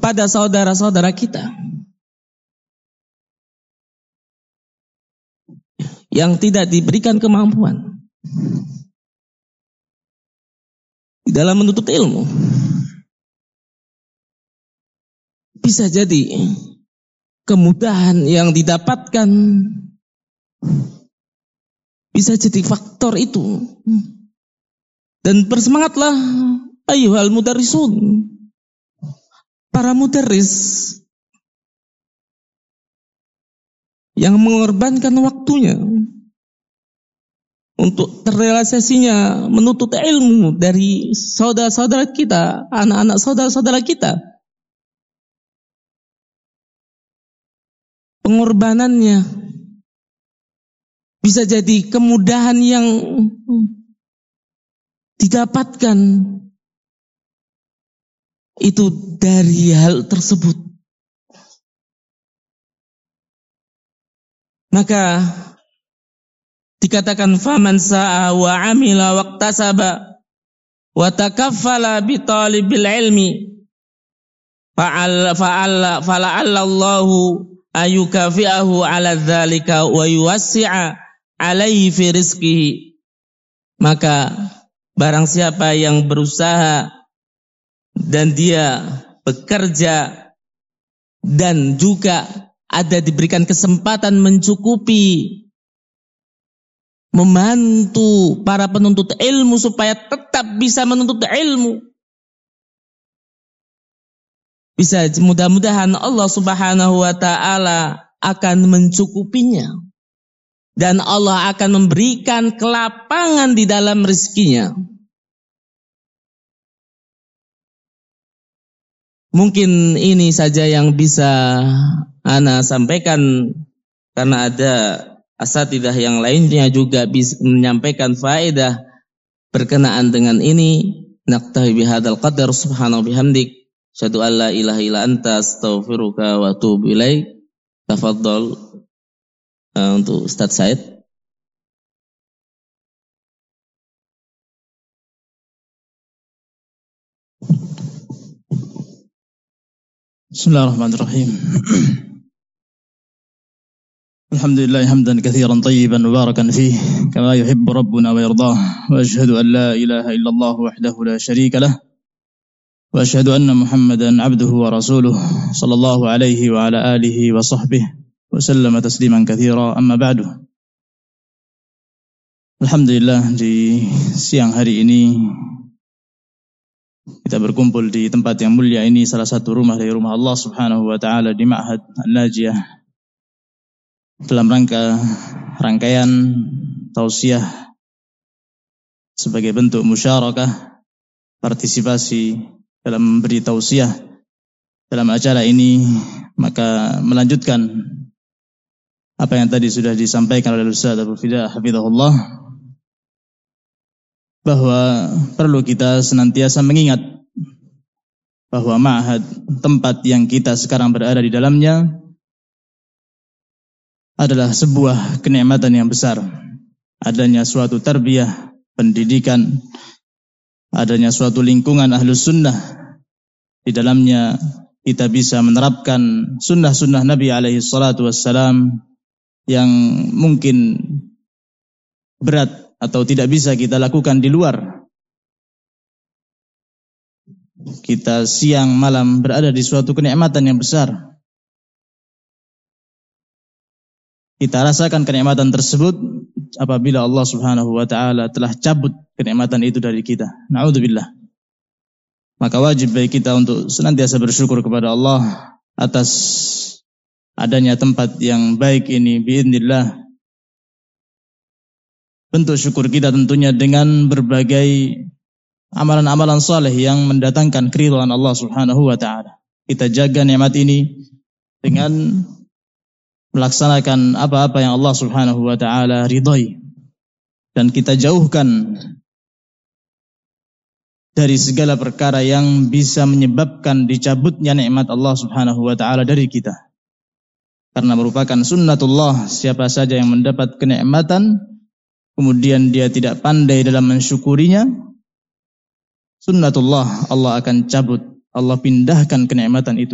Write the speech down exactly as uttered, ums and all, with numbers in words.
pada saudara-saudara kita yang tidak diberikan kemampuan di dalam menuntut ilmu. Bisa jadi kemudahan yang didapatkan bisa jadi faktor itu. Dan bersemangatlah ayyuhal mudarrisun, para mudarris yang mengorbankan waktunya untuk terrealisasinya menuntut ilmu dari saudara-saudara kita, anak-anak saudara-saudara kita. Pengorbanannya bisa jadi kemudahan yang didapatkan itu dari hal tersebut. Maka dikatakan faman sa'a wa amila waqtasaba wa takaffala bi talibil ilmi fa'alla fa'alla fala'alla Allahu ayukafi'ahu ala dzalika wa yuwassi'a alaihi fi rizqihi. Maka barang siapa yang berusaha dan dia bekerja dan juga ada diberikan kesempatan mencukupi, membantu para penuntut ilmu supaya tetap bisa menuntut ilmu, bisa mudah-mudahan Allah Subhanahu wa ta'ala akan mencukupinya dan Allah akan memberikan kelapangan di dalam rezekinya. Mungkin ini saja yang bisa ana sampaikan, karena ada asatidah yang lainnya juga bisa menyampaikan faedah berkenaan dengan ini. Naktahi bihadzal qadar, subhanahu bihamdik, asyhadu an la ilaha illa anta, astaghfiruka wa atubu ilaik. Tafadhol uh, untuk Ustaz Said. Bismillahirrahmanirrahim. Alhamdulillah hamdan katsiran tayyiban mubarakan fihi kama yuhibbu rabbuna wa yardah, wa asyhadu an la ilaha illallah wahdahu la syarika lah, wa asyhadu anna Muhammadan abduhu wa rasuluh sallallahu alaihi wa ala alihi wa sahbihi wa sallama tasliman katsira, amma ba'du. Alhamdulillah, di siang hari ini kita berkumpul di tempat yang mulia ini, salah satu rumah dari rumah Allah Subhanahu wa taala di Ma'had An-Najiyah, dalam rangka rangkaian tausiah sebagai bentuk musyarakah, partisipasi dalam memberi tausiah dalam acara ini. Maka melanjutkan apa yang tadi sudah disampaikan oleh Ustaz Abu Fida hafizahullah, bahwa perlu kita senantiasa mengingat bahwa ma'had, tempat yang kita sekarang berada di dalamnya, adalah sebuah kenikmatan yang besar. Adanya suatu tarbiyah, pendidikan, adanya suatu lingkungan ahlus sunnah, di dalamnya kita bisa menerapkan sunnah-sunnah Nabi alaihi salatu wassalam yang mungkin berat atau tidak bisa kita lakukan di luar. Kita siang malam berada di suatu kenikmatan yang besar. Kita rasakan kenikmatan tersebut apabila Allah Subhanahu wa taala telah cabut kenikmatan itu dari kita. Na'udzubillah. Maka wajib bagi kita untuk senantiasa bersyukur kepada Allah atas adanya tempat yang baik ini biidznillah. Bentuk syukur kita tentunya dengan berbagai amalan-amalan saleh yang mendatangkan keridhaan Allah Subhanahu wa taala. Kita jaga nikmat ini dengan melaksanakan apa-apa yang Allah Subhanahu wa taala ridhai, dan kita jauhkan dari segala perkara yang bisa menyebabkan dicabutnya nikmat Allah Subhanahu wa taala dari kita. Karena merupakan sunnatullah, siapa saja yang mendapat kenikmatan kemudian dia tidak pandai dalam mensyukurinya, sunnatullah, Allah akan cabut, Allah pindahkan kenikmatan itu